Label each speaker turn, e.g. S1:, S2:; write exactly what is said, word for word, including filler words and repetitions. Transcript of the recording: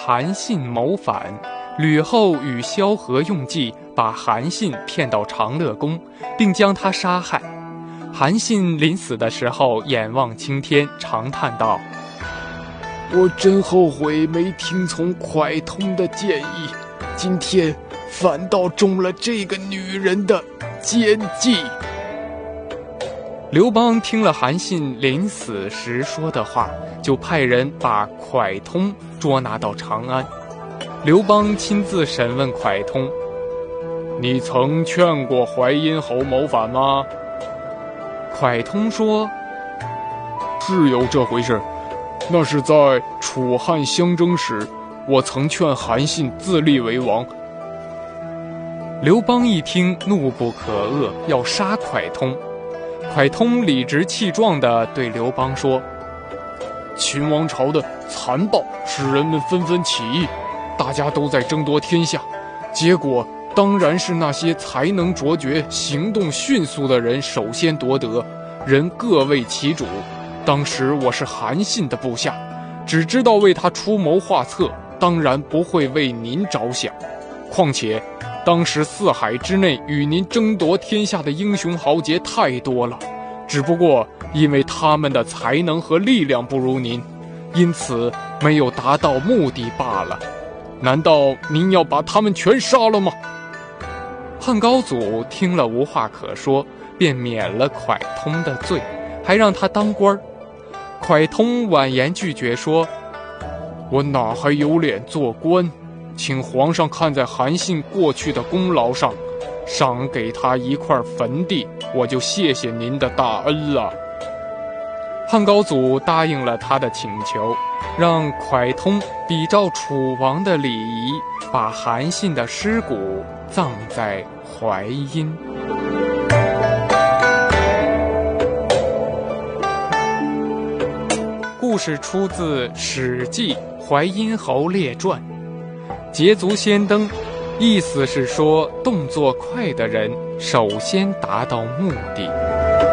S1: 韩信谋反，吕后与萧何用计把韩信骗到长乐宫，并将他杀害。韩信临死的时候眼望青天，长叹道：
S2: 我真后悔没听从蒯通的建议，今天反倒中了这个女人的奸计。
S1: 刘邦听了韩信临死时说的话，就派人把蒯通捉拿到长安。刘邦亲自审问蒯通：你曾劝过淮阴侯谋反吗？蒯通说：
S2: 是有这回事，那是在楚汉相争时，我曾劝韩信自立为王。
S1: 刘邦一听，怒不可遏，要杀蒯通。蒯通理直气壮地对刘邦说：
S2: 秦王朝的残暴使人们纷纷起义，大家都在争夺天下，结果当然是那些才能卓绝、行动迅速的人首先夺得，人各为其主。当时我是韩信的部下，只知道为他出谋划策，当然不会为您着想。况且当时四海之内与您争夺天下的英雄豪杰太多了，只不过因为他们的才能和力量不如您，因此没有达到目的罢了。难道您要把他们全杀了吗？汉高祖听了无话可说，便免了蒯通的罪，还让他当官。蒯通婉言拒绝说：我哪还有脸做官，请皇上看在韩信过去的功劳上，赏给他一块坟地，我就谢谢您的大恩了。汉高祖答应了他的请求，让蒯通比照楚王的礼仪，把韩信的尸骨葬在淮阴。故事出自《史记·淮阴侯列传》。捷足先登，意思是说动作快的人首先达到目的。